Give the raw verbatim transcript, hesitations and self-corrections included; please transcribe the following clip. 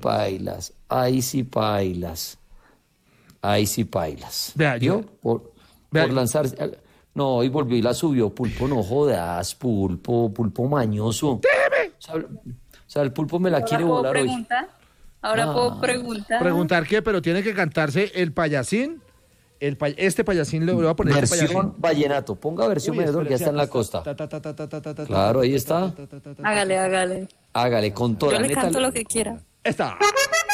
pailas, ahí sí pailas, ahí sí pailas. Vea, yo- ¿Vio? Por, vea, por lanzarse. No, y volvió y la subió. Pulpo, no jodas, pulpo, pulpo mañoso. O sea, o sea, el pulpo me la Ahora quiere puedo volar hoy. preguntar. Ahora Ah. puedo preguntar. ¿Preguntar qué? Pero tiene que cantarse el payasín. El pay- este payasín le voy a poner este Versión payasín. vallenato. Ponga versión Uy, vallenato, que ya espere, está en la acá costa. Ta, ta, ta, ta, ta, ta, ta, ta, Claro, ahí ta, está. ta, ta, ta, ta, ta, ta, Hágale, hágale. Hágale con toda Yo la le neta. canto lo que quiera. Esta.